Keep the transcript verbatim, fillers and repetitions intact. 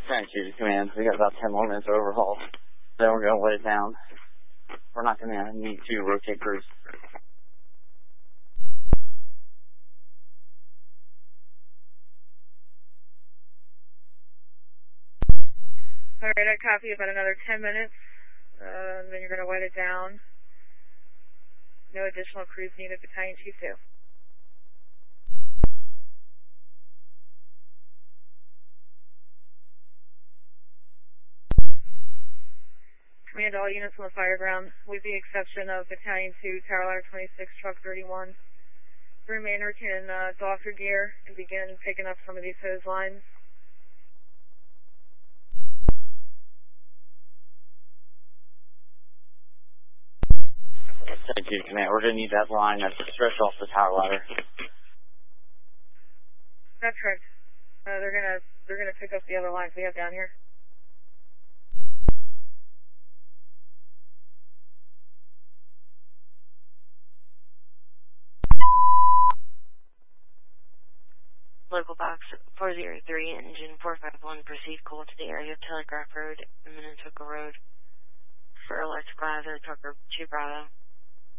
Thank you, Command. We got about ten more minutes to overhaul. Then we're going to let it down. We're not going to need to rotate crews. All right, I copy about another ten minutes. Uh, then you're going to wet it down. No additional crews needed, Battalion Chief two. Command all units on the fire ground, with the exception of Battalion two, Tower Ladder twenty-six, Truck thirty-one. The remainder can uh, doff your gear and begin picking up some of these hose lines. Thank you, Command. We're going to need that line that's stretched off the tower ladder. That's correct. Uh, they're gonna they're gonna pick up the other lines we have down here. Local box four zero three, engine four five one, proceed cool to the area of Telegraph Road and Minnetonka Road for electrical hazard, trucker two Bravo.